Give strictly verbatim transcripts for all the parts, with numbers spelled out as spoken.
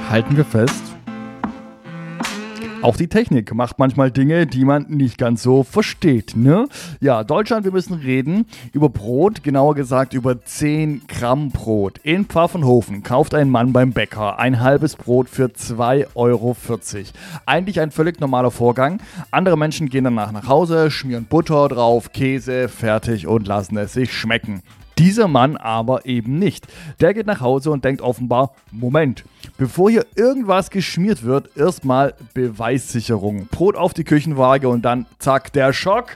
Halten wir fest. Auch die Technik macht manchmal Dinge, die man nicht ganz so versteht, ne? Ja, Deutschland, wir müssen reden über Brot, genauer gesagt über zehn Gramm Brot. In Pfaffenhofen kauft ein Mann beim Bäcker ein halbes Brot für zwei Euro vierzig. Eigentlich ein völlig normaler Vorgang. Andere Menschen gehen danach nach Hause, schmieren Butter drauf, Käse, fertig und lassen es sich schmecken. Dieser Mann aber eben nicht. Der geht nach Hause und denkt offenbar, Moment, bevor hier irgendwas geschmiert wird, erstmal Beweissicherung. Brot auf die Küchenwaage und dann zack, der Schock.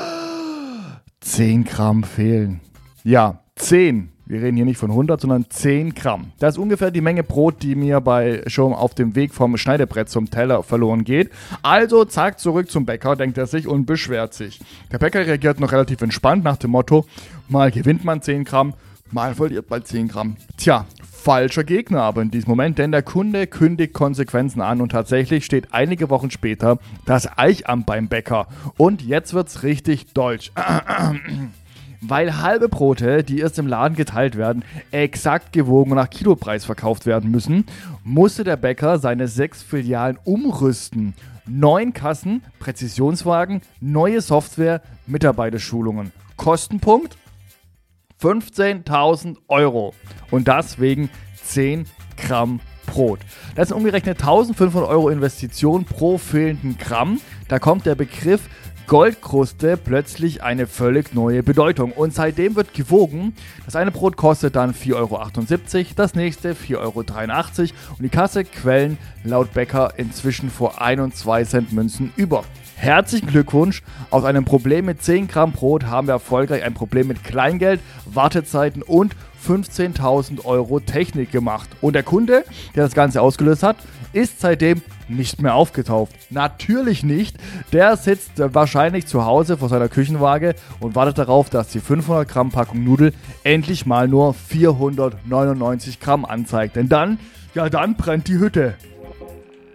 zehn Gramm fehlen. Ja, zehn. Wir reden hier nicht von hundert, sondern zehn Gramm. Das ist ungefähr die Menge Brot, die mir bei schon auf dem Weg vom Schneidebrett zum Teller verloren geht. Also zack, zurück zum Bäcker, denkt er sich und beschwert sich. Der Bäcker reagiert noch relativ entspannt nach dem Motto, mal gewinnt man zehn Gramm, mal verliert man zehn Gramm. Tja, falscher Gegner aber in diesem Moment, denn der Kunde kündigt Konsequenzen an und tatsächlich steht einige Wochen später das Eichamt beim Bäcker. Und jetzt wird's richtig deutsch. Weil halbe Brote, die erst im Laden geteilt werden, exakt gewogen und nach Kilopreis verkauft werden müssen, musste der Bäcker seine sechs Filialen umrüsten. Neun Kassen, Präzisionswagen, neue Software, Mitarbeiterschulungen. Kostenpunkt fünfzehntausend Euro. Und das wegen zehn Gramm Brot. Das sind umgerechnet eintausendfünfhundert Euro Investition pro fehlenden Gramm. Da kommt der Begriff Goldkruste plötzlich eine völlig neue Bedeutung. Und seitdem wird gewogen. Das eine Brot kostet dann vier Euro achtundsiebzig, das nächste vier Euro dreiundachtzig und die Kasse quellen laut Bäcker inzwischen vor ein und zwei Cent Münzen über. Herzlichen Glückwunsch! Aus einem Problem mit zehn Gramm Brot haben wir erfolgreich ein Problem mit Kleingeld, Wartezeiten und fünfzehntausend Euro Technik gemacht. Und der Kunde, der das Ganze ausgelöst hat, ist seitdem nicht mehr aufgetaucht. Natürlich nicht. Der sitzt wahrscheinlich zu Hause vor seiner Küchenwaage und wartet darauf, dass die fünfhundert Gramm Packung Nudel endlich mal nur vierhundertneunundneunzig Gramm anzeigt. Denn dann, ja dann brennt die Hütte.